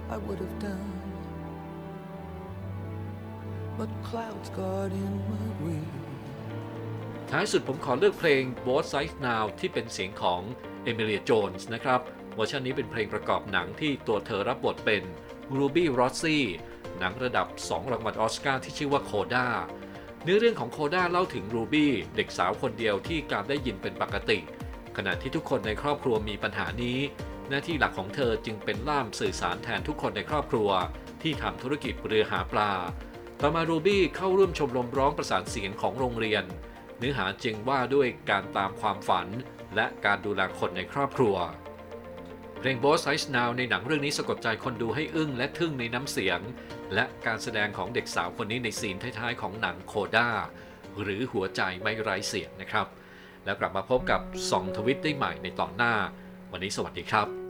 I would have done, but clouds got in my way. ท้ายสุดผมขอเลือกเพลง Both Sides Now ที่เป็นเสียงของเอมิเลียโจนส์นะครับเวอร์ชันนี้เป็นเพลงประกอบหนังที่ตัวเธอรับบทเป็น Ruby Rossi หนังระดับ2รางวัลออสการ์ที่ชื่อว่า Coda เนื้อเรื่องของ Coda เล่าถึง Ruby เด็กสาวคนเดียวที่การได้ยินเป็นปกติขณะที่ทุกคนในครอบครัวมีปัญหานี้หน้าที่หลักของเธอจึงเป็นล่ามสื่อสารแทนทุกคนในครอบครัวที่ทำธุรกิจเรือหาปลาต่อมา Ruby เข้าร่วมชมรมร้องประสานเสียงของโรงเรียนเนื้อหาจึงว่าด้วยการตามความฝันและการดูแลคนในครอบครัวเพลง Both Sides Now ในหนังเรื่องนี้สะกดใจคนดูให้อึ้งและทึ่งในน้ำเสียงและการแสดงของเด็กสาวคนนี้ในซีนท้ายๆของหนังโคด้าหรือหัวใจไม่ไร้เสียงนะครับแล้วกลับมาพบกับส่องทวิตได้ใหม่ในตอนหน้าวันนี้สวัสดีครับ